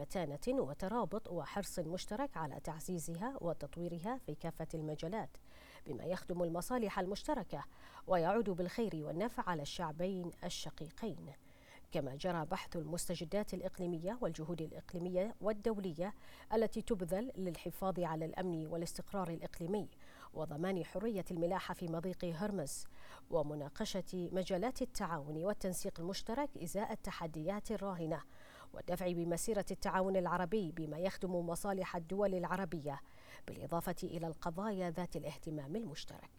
بمتانة وترابط وحرص مشترك على تعزيزها وتطويرها في كافة المجالات، بما يخدم المصالح المشتركة ويعود بالخير والنفع على الشعبين الشقيقين. كما جرى بحث المستجدات الإقليمية والجهود الإقليمية والدولية التي تبذل للحفاظ على الأمن والاستقرار الإقليمي وضمان حرية الملاحة في مضيق هرمز، ومناقشة مجالات التعاون والتنسيق المشترك إزاء التحديات الراهنة، والدفع بمسيرة التعاون العربي بما يخدم مصالح الدول العربية، بالإضافة إلى القضايا ذات الاهتمام المشترك.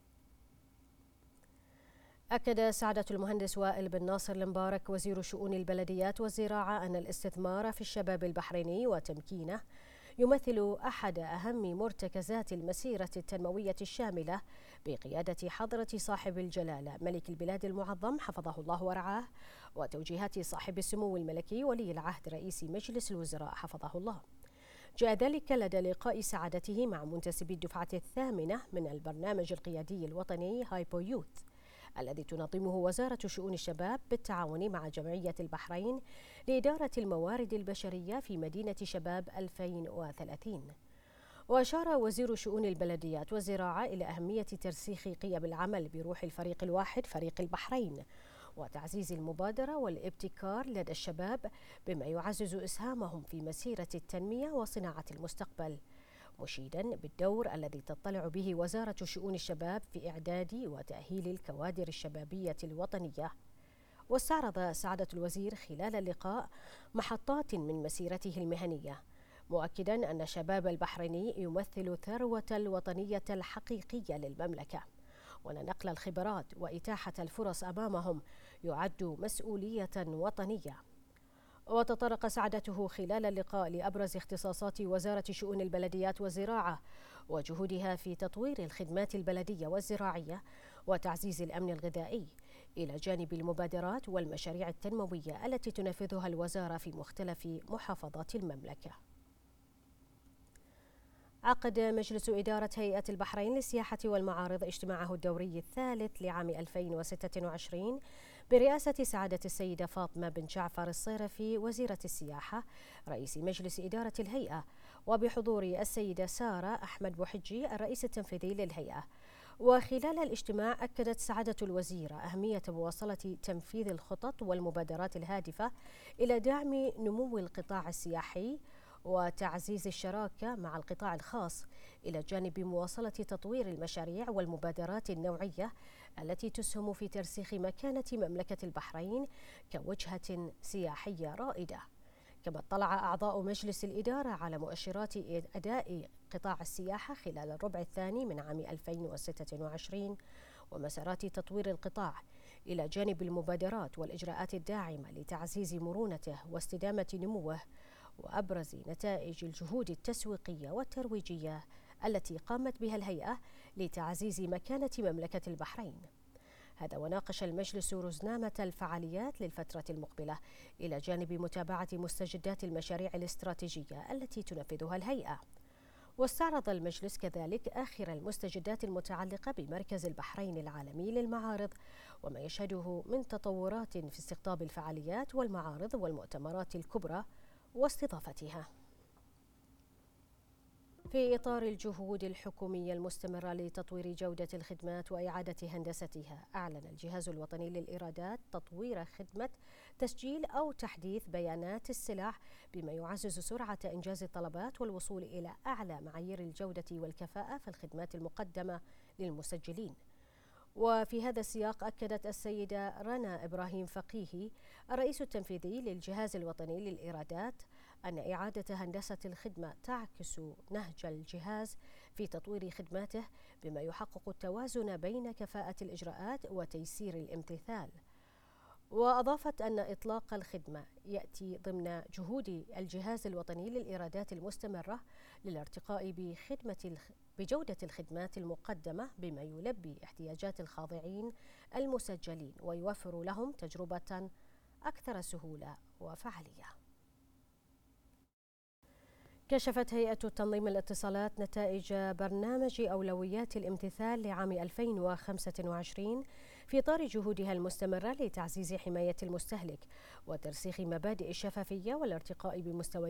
أكد سعادة المهندس وائل بن ناصر المبارك وزير شؤون البلديات والزراعة أن الاستثمار في الشباب البحريني وتمكينه يمثل أحد أهم مرتكزات المسيرة التنموية الشاملة بقيادة حضرة صاحب الجلالة ملك البلاد المعظم حفظه الله ورعاه، وتوجيهات صاحب السمو الملكي ولي العهد رئيس مجلس الوزراء حفظه الله. جاء ذلك لدى لقاء سعادته مع منتسبي الدفعة الثامنة من البرنامج القيادي الوطني هايبو يوث الذي تنظمه وزارة شؤون الشباب بالتعاون مع جمعية البحرين لإدارة الموارد البشرية في مدينة شباب 2030. وأشار وزير شؤون البلديات والزراعة إلى أهمية ترسيخ قيم العمل بروح الفريق الواحد فريق البحرين، وتعزيز المبادرة والابتكار لدى الشباب بما يعزز إسهامهم في مسيرة التنمية وصناعة المستقبل، مشيدا بالدور الذي تطلع به وزارة شؤون الشباب في إعداد وتأهيل الكوادر الشبابية الوطنية. واستعرض سعادة الوزير خلال اللقاء محطات من مسيرته المهنية، مؤكدا أن شباب البحريني يمثل ثروة الوطنية الحقيقية للمملكة، وأن نقل الخبرات وإتاحة الفرص أمامهم يعد مسؤولية وطنية. وتطرق سعادته خلال اللقاء لأبرز اختصاصات وزارة شؤون البلديات والزراعة وجهودها في تطوير الخدمات البلدية والزراعية وتعزيز الأمن الغذائي، إلى جانب المبادرات والمشاريع التنموية التي تنفذها الوزارة في مختلف محافظات المملكة. عقد مجلس إدارة هيئة البحرين للسياحة والمعارض اجتماعه الدوري الثالث لعام 2026 برئاسة سعادة السيدة فاطمة بن جعفر الصيرفي وزيرة السياحة رئيس مجلس إدارة الهيئة، وبحضور السيدة سارة أحمد بوحجي الرئيس التنفيذي للهيئة. وخلال الاجتماع أكدت سعادة الوزيرة أهمية مواصلة تنفيذ الخطط والمبادرات الهادفة إلى دعم نمو القطاع السياحي وتعزيز الشراكة مع القطاع الخاص، إلى جانب مواصلة تطوير المشاريع والمبادرات النوعية التي تسهم في ترسيخ مكانة مملكة البحرين كوجهة سياحية رائدة. كما اطلع أعضاء مجلس الإدارة على مؤشرات أداء قطاع السياحة خلال الربع الثاني من عام 2026 ومسارات تطوير القطاع، إلى جانب المبادرات والإجراءات الداعمة لتعزيز مرونته واستدامة نموه، وأبرز نتائج الجهود التسويقية والترويجية التي قامت بها الهيئة لتعزيز مكانة مملكة البحرين. هذا وناقش المجلس رزنامة الفعاليات للفترة المقبلة، إلى جانب متابعة مستجدات المشاريع الاستراتيجية التي تنفذها الهيئة. واستعرض المجلس كذلك آخر المستجدات المتعلقة بمركز البحرين العالمي للمعارض وما يشهده من تطورات في استقطاب الفعاليات والمعارض والمؤتمرات الكبرى واستضافتها. في إطار الجهود الحكومية المستمرة لتطوير جودة الخدمات وإعادة هندستها، أعلن الجهاز الوطني للإيرادات تطوير خدمة تسجيل أو تحديث بيانات السلع بما يعزز سرعة إنجاز الطلبات والوصول إلى أعلى معايير الجودة والكفاءة في الخدمات المقدمة للمسجلين. وفي هذا السياق أكدت السيدة رنا إبراهيم فقيهي الرئيس التنفيذي للجهاز الوطني للإيرادات أن إعادة هندسة الخدمة تعكس نهج الجهاز في تطوير خدماته بما يحقق التوازن بين كفاءة الإجراءات وتيسير الامتثال. وأضافت أن إطلاق الخدمة يأتي ضمن جهود الجهاز الوطني للإيرادات المستمرة للارتقاء بجودة الخدمات المقدمة بما يلبي احتياجات الخاضعين المسجلين ويوفر لهم تجربة أكثر سهولة وفعالية. كشفت هيئة تنظيم الاتصالات نتائج برنامج أولويات الامتثال لعام 2025 في إطار جهودها المستمرة لتعزيز حماية المستهلك وترسيخ مبادئ الشفافية والارتقاء بمستوى